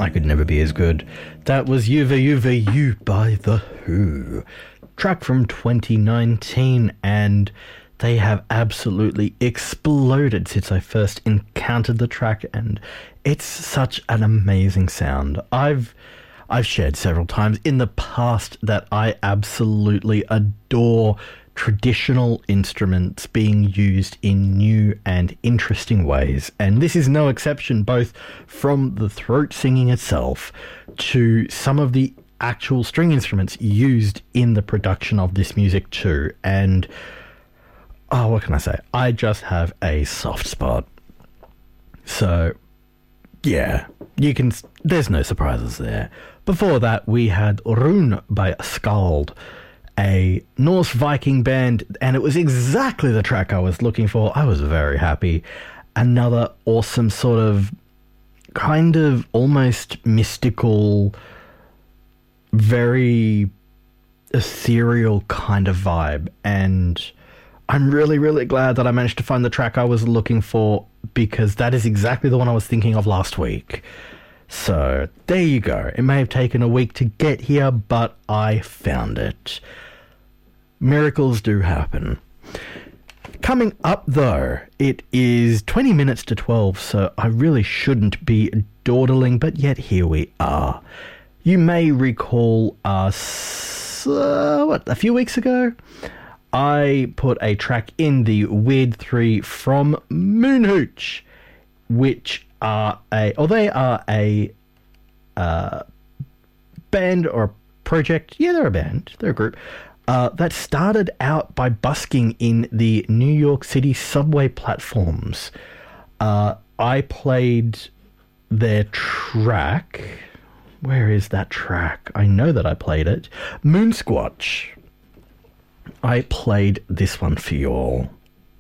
I could never be as good. That was Yuva You by The Who. Track from 2019, and they have absolutely exploded since I first encountered the track, and it's such an amazing sound. I've shared several times in the past that I absolutely adore traditional instruments being used in new and interesting ways, and this is no exception, both from the throat singing itself to some of the actual string instruments used in the production of this music too. And what can I say? I just have a soft spot. So yeah, there's no surprises there. Before that, we had Rune by Skald, a Norse Viking band, and it was exactly the track I was looking for. I was very happy. Another awesome sort of kind of almost mystical, very ethereal kind of vibe, and I'm really, really glad that I managed to find the track I was looking for, because that is exactly the one I was thinking of last week. So there you go. It may have taken a week to get here, but I found it. Miracles do happen. Coming up, though, it is 20 minutes to 12, so I really shouldn't be dawdling, but yet here we are. You may recall us, a few weeks ago? I put a track in the Weird 3 from Moonhooch, which are they are a band or a project. Yeah, they're a band. They're a group that started out by busking in the New York City subway platforms. I played their track. Where is that track? I know that I played it. Moonsquatch. I played this one for you all.